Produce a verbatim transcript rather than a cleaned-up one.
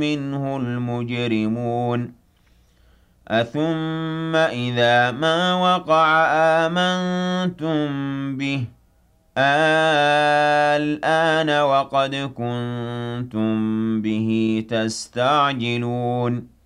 منه المجرمون أثم إذا ما وقع آمنتم به الآن وقد كنتم به تستعجلون